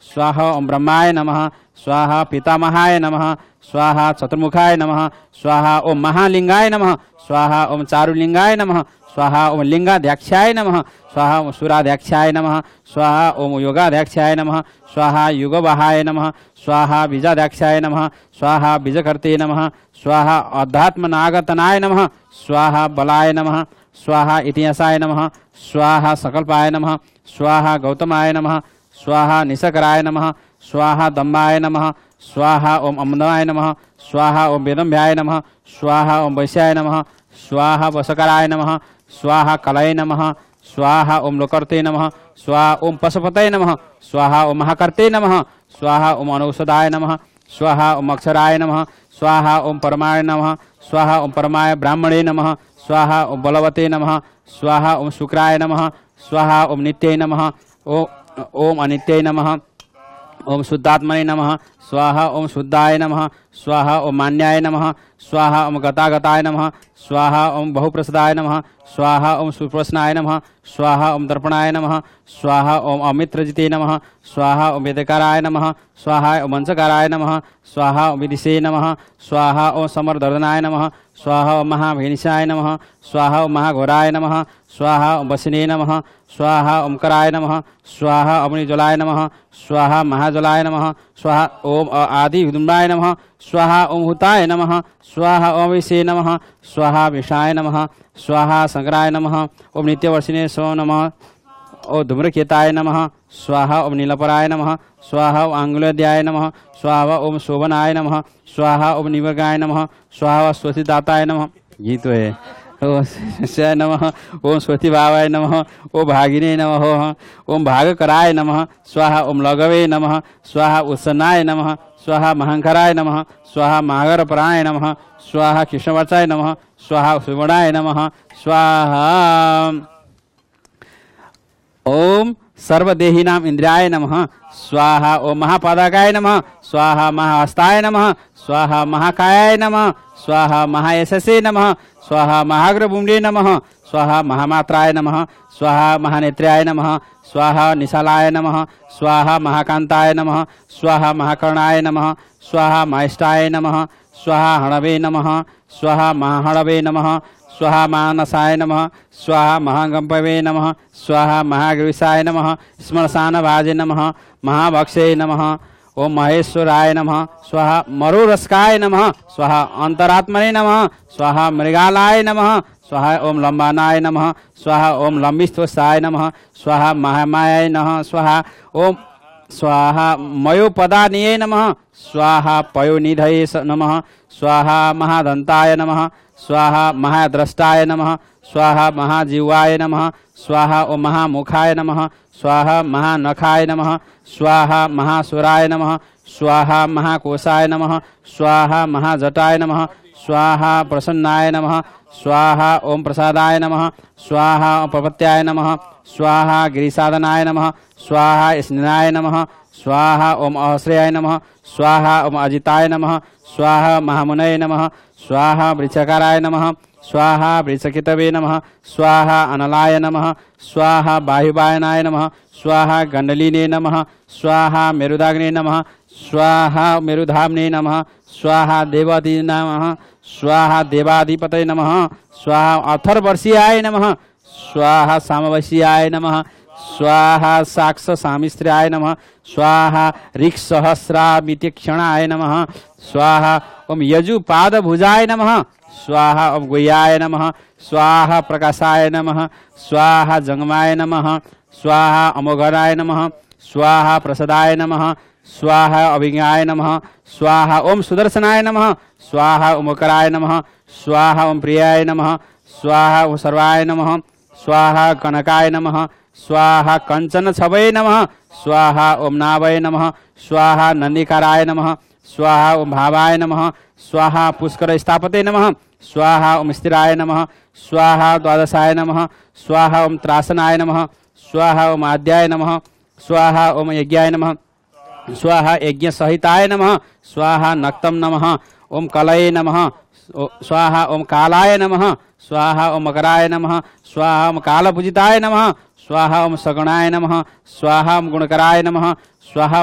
स्वाहा ओम ब्रह्माय नमः स्वाहा पितामहाय नमः स्वाहा चतुर्मुखाय नमः स्वाहा ओम महालिंगाय नमः स्वाहा ओम चारुलिंगाय नमः स्वाहा ओम लिंगाध्यक्षाय नमः स्वाहा ओम सुराध्यक्षाय नमः स्वाहा ओम योगाध्यक्षाय नमः स्वाहा युगवाहाय नमः स्वाहा बीजाध्यक्षाय नमः स्वाहा बीजकर्ते नमः स्वाहा अध्यात्मनागतनाय नमः स्वाहा बलाय नमः स्वाहा इतिहासाय नमः स्वाहा सकल्पाय नमः स्वाहा गौतमाय नमः स्वाहा निशकराय नमः स्वाहा दम्बाय नमः स्वाहा ओम अमदाय नमः स्वाहा ओम वेदम्भ्याय नमः स्वाहा ओम वैश्याय नमः स्वाहा वशकराय नमः स्वाहा कलये नमः स्वाहा ओम लोकर्ते नमः स्वाहा ओम पशुपतये नमः स्वाहा ओम महाकर्ते नमः स्वाहा ओम अनौषधाय नमः स्वाहा ओम अक्षराय नमः स्वाहा ओम परमाय नमः स्वाहा ओम परमाय ब्राह्मणे नमः स्वाहा ओम बलवते नमः स्वाहा ओम शुक्राय नमः स्वाहा ओम नित्ये नमः ओम अनित्ये नमः ओम शुद्धात्मने नमः स्वाहा ओम शुद्धाय नमः स्वाहा ओम मान्याय नमः स्वाहा ओम गतागताय नमः स्वाहा ओम बहुप्रसादाय नमः स्वाहा ओम सुप्रश्नाय नमः स्वाहा ओम दर्पणाय नमः स्वाहा ओम अमित्रजिते नमः स्वाहा ओम वेदकाराय नमः स्वाहा ओम वंशकाराय नमः स्वाहा ओम विदिशे नमः स्वाहा ओम समरदर्दनाय नमः स्वाहा ओम महाभेनिशाय नमः स्वाहा ओम महाघोराय नमः स्वाहा ओम वसिने नमः स्वाहा ओम कराय नमः स्वाहा अग्निज्वलाय नमः स्वाहा महाज्वलाय नमः स्वाहा ओम आदि विदुम्बाय नमः स्वाहा ओम हुताय नमः स्वाहा ओम विषे नमः स्वाहा विषाय नमः स्वाहा शंकराय नमः ओम नित्यवर्षिणे सो नमः ओम धूम्रकेताय नमः स्वाहा ओम नीलपराय नमः स्वाहा ओम आंगुलोद्याय नमः स्वाहा ओम शोभनाय नमः स्वाहा ओम निवर्गाय नमः स्वाहा स्वस्तिदाताय नमः। ये तो है ओम नमः ओम स्वस्ति भावाय नमः ओम भागिने नमः ओम भागकराय नमः स्वाहा ओम लघवे नमः स्वाहा उत्सन्नाय नमः स्वाहा महंकराय नमः स्वाहा महागरपराय नमः स्वाहा कृष्णवत्साय नमः स्वाहा सुवर्णाय नमः स्वाहा ओम सर्वदेहिनाम इंद्रियाय नमः स्वाहा ओम महापादकाय नमः स्वाहा महाहस्ताय नमः स्वाहा महाकायाय नमः स्वाहा महायशसे नमः स्वाहा महाग्रभूम्ने नमः स्वाहा महामात्राय नमः स्वाहा महानेत्र्याय नमः स्वाहा निशालाय नमः स्वाहा महाकांताय नमः स्वाहा महाकर्णाय नमः स्वाहा माहिष्ठाय नमः स्वाहा हणवे नमः स्वाहा महाहणवे नमः स्वाहा मानसाय नमः स्वाहा महागंपवे नमः स्वाहा महाग्रीसाय नमः स्मशानभाजे नमः महाभक्षे नमः ओम महेश्वराय नमः स्वाहा मरुरस्काय नमः स्वाहा अंतरात्मने नमः स्वाहा मृगालाय नमः स्वाहा ओम लंबानाय नमः स्वाहा ओम लंबिस्त्वसाय नमः स्वाहा महामायाय नमः स्वाहा ओम स्वाहा मयोपदानीय नमः स्वाहा पयोनिधये नमः स्वाहा महादंताय नमः स्वाहा महाद्रष्टाय नमः स्वाहा महाजीवाय नमः स्वाहा ओम महामुखाय नमः स्वाहा महानखाय नमः स्वाहा महासुराय नमः स्वाहा महाकोशाय नमः स्वाहा महाजटाय नमः स्वाहा प्रसन्नाय नमः स्वाहा ओम प्रसादाय नमः स्वाहा ओम प्रपत्याय नमः स्वाहा गिरिसाधनाय नमः स्वाहा स्नेहाय नमः स्वाहा ओम अश्रयाय नमः स्वाहा ओम अजिताय नमः स्वाहा महामुनये नमः स्वाहा वृक्षकाराय नमः स्वाहा वृक्षकितवे नमः स्वाहा अनलाय नमः स्वाहा बाहुवायनाय नमः स्वाहा गंडलिने नमः स्वाहा मेरुदाग्ने नमः स्वाहा मेरुधाम्ने नमः स्वाहा देवादि नमः स्वाहा देवाधिपतये नमः स्वाहा अथर्वर्षीयाय नमः स्वाहा सामवशीयाय नमः स्वाहा साक्ष सामिस्त्र्याय नमः स्वाहा ऋक्सहस्रामितिक्षणाय नमः स्वाहा ओम यजुपादभुजाय नमः स्वाहा ओम गुह्याय नमः स्वाहा प्रकाशाय नमः स्वाहा जंगमाय नमः स्वाहा अमोघराय नमः स्वाहा प्रसदाय नमः स्वाहा अभिज्ञाय नमः स्वाहा ओम सुदर्शनाय नमः स्वाहा ओम कराय नमः स्वाहा ओम प्रियाय नमः स्वाहा ओम सर्वाय नमः स्वाहा कनकाय नमः स्वाहा कंचन छवये नमः स्वाहा ओम नावये नमः स्वाहा नंदिकाराय नमः स्वाहा ओम भावाय नमः स्वाहा पुष्कर स्थापते नमः स्वाहा ओम स्थिराय नमः स्वाहा द्वादशाय नमः स्वाहा ओम त्रासनाय नमः स्वाहा ओम आद्याय नमः स्वाहा ओम यज्ञाय नमः स्वाहा यज्ञ सहिताय नमः स्वाहा नक्तम नमः ओम कलये नमः स्वाहा ओम कालाय नमः स्वाहा ओम मकराय नमः स्वाहा ओम कालपूजिताय नमः स्वाहा ओम सगुणाय नमः स्वाहा ओम गुणकराय नमः स्वाहा